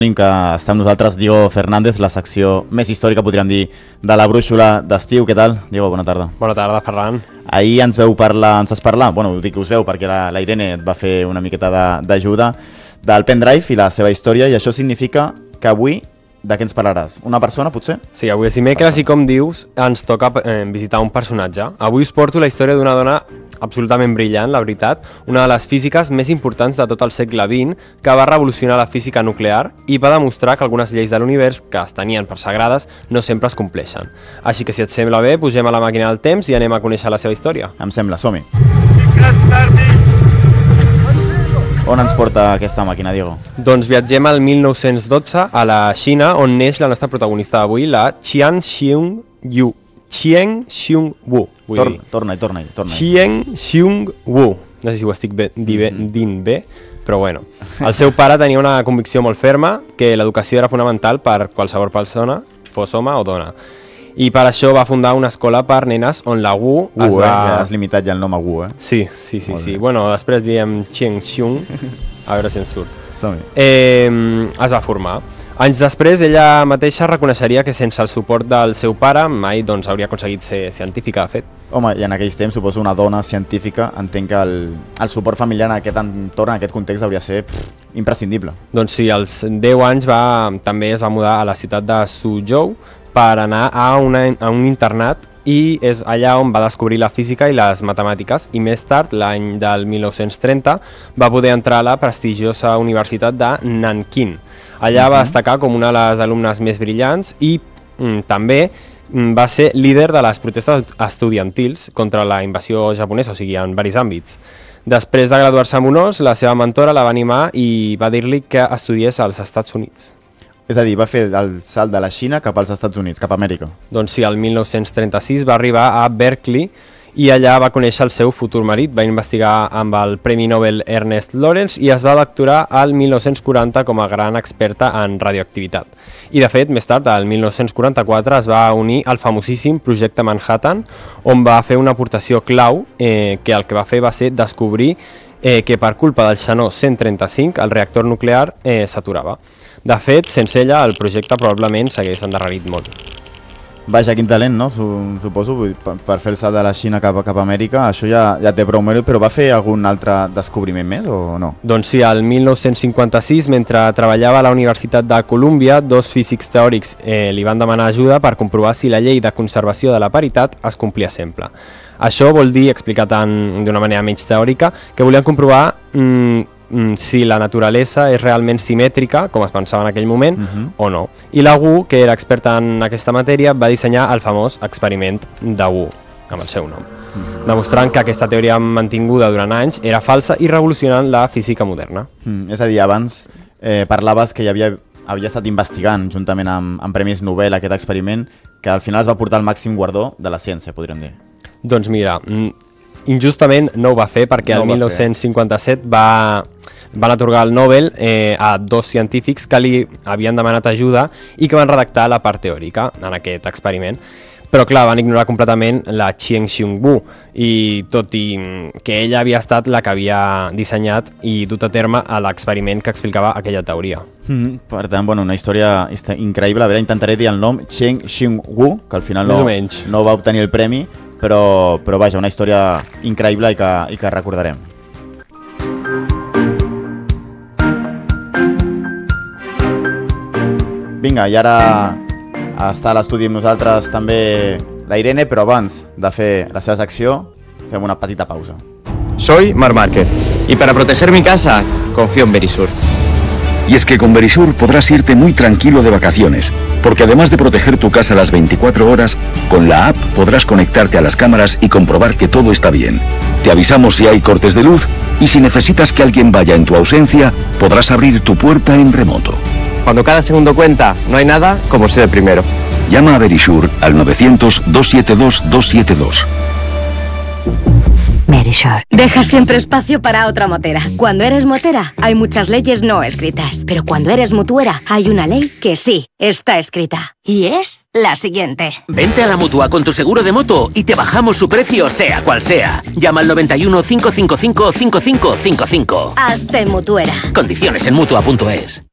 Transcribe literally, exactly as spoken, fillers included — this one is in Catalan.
que està amb nosaltres Diego Fernández, la secció més històrica, podríem dir, de la brúixola d'estiu. Què tal? Diego, bona tarda. Bona tarda, Ferran. Ahir ens veu parlar, ens vas parlar, bueno, dic que us veu perquè la, la Irene et va fer una miqueta d'ajuda del pendrive i la seva història, i això significa que avui de què ens parlaràs? Una persona, potser? Sí, avui és dimecres i, com dius, ens toca eh, visitar un personatge. Avui us porto la història d'una dona absolutament brillant, la veritat, una de les físiques més importants de tot el segle vint, que va revolucionar la física nuclear i va demostrar que algunes lleis de l'univers, que es tenien per sagrades, no sempre es compleixen. Així que, si et sembla bé, pugem a la màquina del temps i anem a conèixer la seva història. Em sembla, som-hi. On ens porta aquesta màquina, Diego? Doncs viatgem al mil nou-cents dotze a la Xina, on neix la nostra protagonista d'avui, la Qian Xiong-yu. Qian Xiong-wu. Tor torna-hi, torna-hi. Torna Qian Xiong-wu. No sé si ho estic bé, di bé, mm -hmm. dint bé, però bueno. El seu pare tenia una convicció molt ferma que l'educació era fonamental per qualsevol persona, fos home o dona. I per això va fundar una escola per nenes on la Wu uh, es va... Eh? Ja has limitat ja el nom a Wu, eh? Sí, sí, sí. sí. Bueno, després diem Qian Xiong, a veure si ens surt. Som-hi. Eh, es va formar. Anys després, ella mateixa reconeixeria que sense el suport del seu pare mai doncs, hauria aconseguit ser científica, de fet. Home, i en aquells temps, suposo, una dona científica, entenc que el, el suport familiar en aquest entorn, en aquest context, hauria de ser pff, imprescindible. Doncs sí, als deu anys va, també es va mudar a la ciutat de Suzhou per anar a, una, a un internat, i és allà on va descobrir la física i les matemàtiques, i més tard, l'any del mil nou-cents trenta, va poder entrar a la prestigiosa Universitat de Nanquín. Allà va destacar com una de les alumnes més brillants i mm, també mm, va ser líder de les protestes estudiantils contra la invasió japonesa, o sigui, en varis àmbits. Després de graduar-se amb honors, la seva mentora la va animar i va dir-li que estudiés als Estats Units. És a dir, va fer el salt de la Xina cap als Estats Units, cap a Amèrica. Doncs sí, el mil nou-cents trenta-sis va arribar a Berkeley i allà va conèixer el seu futur marit, va investigar amb el Premi Nobel Ernest Lawrence i es va doctorar al mil nou-cents quaranta com a gran experta en radioactivitat. I de fet, més tard, al mil nou-cents quaranta-quatre, es va unir al famosíssim Projecte Manhattan, on va fer una aportació clau, eh, que el que va fer va ser descobrir eh, que per culpa del xenó cent trenta-cinc el reactor nuclear eh, s'aturava. De fet, sense ella, el projecte probablement s'hagués endarrerit molt. Vaja, quin talent, no? Suposo, per fer el salt de la Xina cap a, cap a Amèrica, això ja, ja té prou mèrit, però va fer algun altre descobriment més o no? Doncs sí, al mil nou-cents cinquanta-sis, mentre treballava a la Universitat de Colúmbia, dos físics teòrics eh, li van demanar ajuda per comprovar si la llei de conservació de la paritat es complia sempre. Això vol dir, explicat d'una manera menys teòrica, que volien comprovar mm, si la naturalesa és realment simètrica, com es pensava en aquell moment, uh-huh. o no. I la Wu, que era experta en aquesta matèria, va dissenyar el famós experiment de Wu, amb el seu nom, uh-huh. demostrant que aquesta teoria mantinguda durant anys era falsa i revolucionant la física moderna. Uh-huh. És a dir, abans eh, parlaves que hi havia, havia estat investigant, juntament amb, amb Premis Nobel, aquest experiment, que al final es va portar el màxim guardó de la ciència, podríem dir. Doncs mira, injustament no ho va fer perquè no el mil nou-cents cinquanta-set va, van atorgar el Nobel eh, a dos científics que li havien demanat ajuda i que van redactar la part teòrica en aquest experiment. Però clar, van ignorar completament la Qian Xiong-wu, i tot i que ella havia estat la que havia dissenyat i dut a terme a l'experiment que explicava aquella teoria. Mm, per tant, bueno, una història increïble. A veure, intentaré dir el nom, Qian Xiong-wu, que al final no, no va obtenir el premi, però, però vaja, una història increïble i que, i que recordarem. Vinga, i ara està a l'estudi amb nosaltres també la Irene, però abans de fer la seva secció fem una petita pausa. Soy Marc Márquez y para proteger mi casa confío en Verisur. Y es que con Verisur podrás irte muy tranquilo de vacaciones, porque además de proteger tu casa las veinticuatro horas, con la app podrás conectarte a las cámaras y comprobar que todo está bien. Te avisamos si hay cortes de luz y si necesitas que alguien vaya en tu ausencia, podrás abrir tu puerta en remoto. Cuando cada segundo cuenta, no hay nada como ser el primero. Llama a Verisur al novecientos, dos siete dos, dos siete dos. Verisur. Deja siempre espacio para otra motera. Cuando eres motera, hay muchas leyes no escritas. Pero cuando eres mutuera, hay una ley que sí está escrita. Y es la siguiente. Vente a la Mutua con tu seguro de moto y te bajamos su precio, sea cual sea. Llama al noventa y uno, cinco cinco cinco, cinco cinco cinco cinco. Hazte mutuera. Condiciones en Mutua punto es.